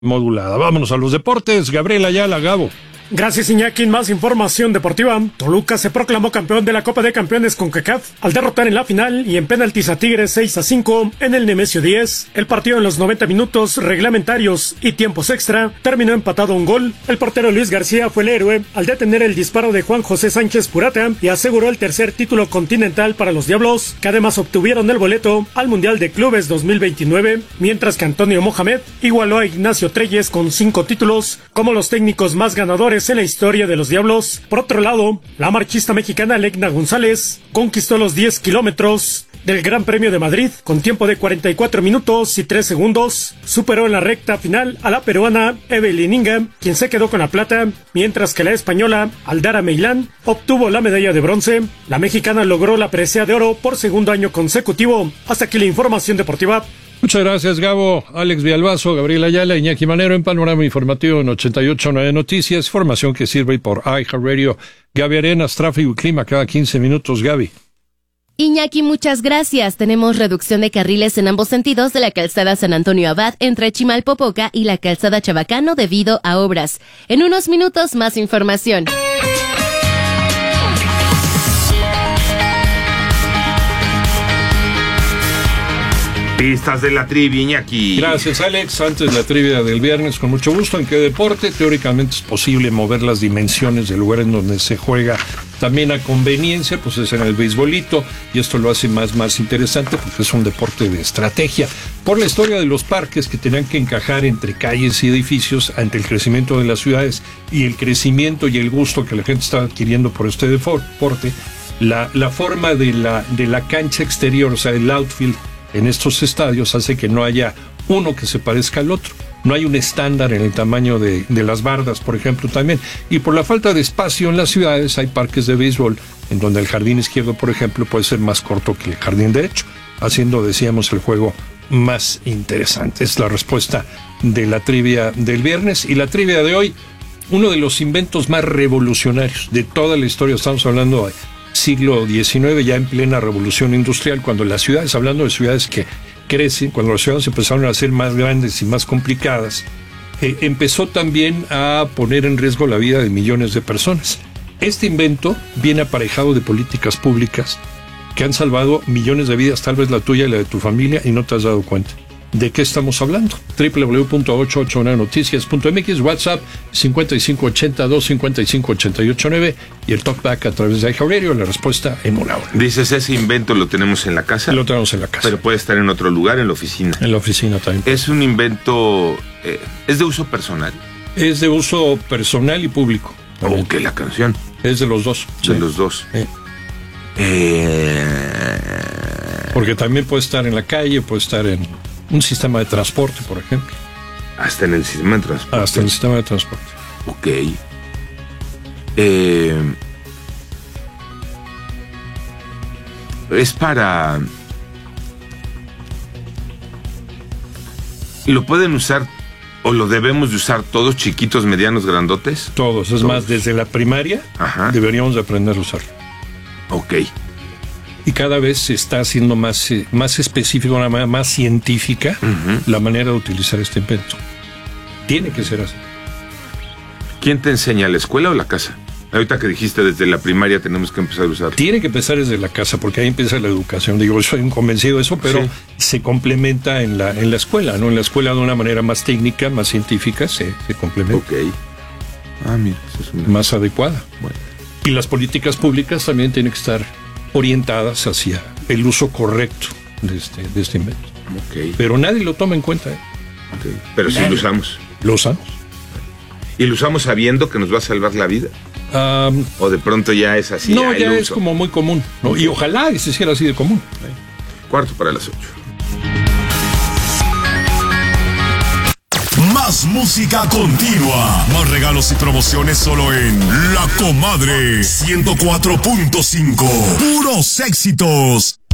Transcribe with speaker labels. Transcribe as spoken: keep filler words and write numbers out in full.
Speaker 1: modulada. Vámonos a los deportes. Gabriel Ayala, Gabo.
Speaker 2: Gracias, Iñaki. Más información deportiva. Toluca se proclamó campeón de la Copa de Campeones CONCACAF al derrotar en la final y en penaltis a Tigres seis a cinco en el Nemesio diez. El partido en los noventa minutos reglamentarios y tiempos extra terminó empatado a un gol. El portero Luis García fue el héroe al detener el disparo de Juan José Sánchez Purata y aseguró el tercer título continental para los Diablos, que además obtuvieron el boleto al Mundial de Clubes dos mil veintinueve, mientras que Antonio Mohamed igualó a Ignacio Treyes con cinco títulos como los técnicos más ganadores en la historia de los Diablos. Por otro lado, la marchista mexicana Legna González conquistó los diez kilómetros del Gran Premio de Madrid con tiempo de cuarenta y cuatro minutos y tres segundos. Superó en la recta final a la peruana Evelyn Inga, quien se quedó con la plata, mientras que la española Aldara Meilán obtuvo la medalla de bronce. La mexicana logró la presea de oro por segundo año consecutivo. Hasta aquí la información deportiva.
Speaker 1: Muchas gracias, Gabo. Alex Villalbazo, Gabriel Ayala, Iñaki Manero en Panorama Informativo en ochenta y ocho punto nueve Noticias. Formación que sirve por iHeartRadio. Gaby Arenas, tráfico y clima cada quince minutos. Gaby.
Speaker 3: Iñaki, muchas gracias. Tenemos reducción de carriles en ambos sentidos de la calzada San Antonio Abad entre Chimalpopoca y la calzada Chabacano debido a obras. En unos minutos, más información.
Speaker 4: Pistas de la trivia, Iñaki.
Speaker 1: Gracias, Alex. Antes la trivia del viernes, con mucho gusto. ¿En qué deporte teóricamente es posible mover las dimensiones del lugar en donde se juega también a conveniencia? Pues es en el beisbolito, y esto lo hace más, más interesante porque es un deporte de estrategia. Por la historia de los parques que tenían que encajar entre calles y edificios ante el crecimiento de las ciudades y el crecimiento y el gusto que la gente estaba adquiriendo por este deporte, la, la forma de la, de la cancha exterior, o sea, el outfield, en estos estadios hace que no haya uno que se parezca al otro. No hay un estándar en el tamaño de, de las bardas, por ejemplo, también. Y por la falta de espacio en las ciudades hay parques de béisbol en donde el jardín izquierdo, por ejemplo, puede ser más corto que el jardín derecho, haciendo, decíamos, el juego más interesante. Es la respuesta de la trivia del viernes. Y la trivia de hoy, uno de los inventos más revolucionarios de toda la historia. Estamos hablando de siglo diecinueve, ya en plena revolución industrial, cuando las ciudades, hablando de ciudades que crecen, cuando las ciudades empezaron a ser más grandes y más complicadas, eh, empezó también a poner en riesgo la vida de millones de personas. Este invento viene aparejado de políticas públicas que han salvado millones de vidas, tal vez la tuya y la de tu familia, y no te has dado cuenta. ¿De qué estamos hablando? doble u doble u doble u punto ochenta y ocho nueve noticias punto m x, WhatsApp cincuenta y cinco ochenta dos cincuenta y cinco ochenta y ocho nueve y el talkback a través de iHeartRadio. La respuesta en una hora.
Speaker 4: Dices, ese invento lo tenemos en la casa.
Speaker 1: Lo tenemos en la casa.
Speaker 4: Pero puede estar en otro lugar, en la oficina.
Speaker 1: En la oficina también.
Speaker 4: Es un invento, eh, es de uso personal.
Speaker 1: Es de uso personal y público.
Speaker 4: O que la canción.
Speaker 1: Es de los dos.
Speaker 4: De
Speaker 1: sí.
Speaker 4: los dos.
Speaker 1: Sí.
Speaker 4: Eh...
Speaker 1: Porque también puede estar en la calle, puede estar en un sistema de transporte, por ejemplo.
Speaker 4: Hasta en el sistema de transporte.
Speaker 1: Hasta en el sistema de transporte.
Speaker 4: Ok. Eh, es para... ¿Lo pueden usar o lo debemos de usar todos, chiquitos, medianos, grandotes?
Speaker 1: Todos. Es
Speaker 4: Todos.
Speaker 1: más, desde la primaria
Speaker 4: Ajá.
Speaker 1: deberíamos de aprender a usarlo.
Speaker 4: Ok.
Speaker 1: Y cada vez se está haciendo más, eh, más específico, una manera más científica, uh-huh, la manera de utilizar este invento. Tiene que ser así.
Speaker 4: ¿Quién te enseña, la escuela o la casa? Ahorita que dijiste desde la primaria tenemos que empezar a usarlo.
Speaker 1: Tiene que empezar desde la casa, porque ahí empieza la educación. Digo, yo soy un convencido de eso, pero sí, se complementa en la, en la escuela, ¿no? En la escuela de una manera más técnica, más científica, se, se complementa.
Speaker 4: Ok. Ah, mira, eso es una...
Speaker 1: más adecuada.
Speaker 4: Bueno.
Speaker 1: Y las políticas públicas también tienen que estar orientadas hacia el uso correcto de este, de este invento.
Speaker 4: Okay.
Speaker 1: Pero nadie lo toma en cuenta. ¿eh?
Speaker 4: Okay. Pero sí lo usamos.
Speaker 1: Lo usamos.
Speaker 4: ¿Y lo usamos sabiendo que nos va a salvar la vida? Um, ¿O de pronto ya es así?
Speaker 1: No, ya es como muy común, ¿no? Okay. Y ojalá se hiciera así de común.
Speaker 4: Okay. Cuarto para las ocho.
Speaker 5: Más música continua. Más regalos y promociones solo en La Comadre ciento cuatro punto cinco. Puros éxitos.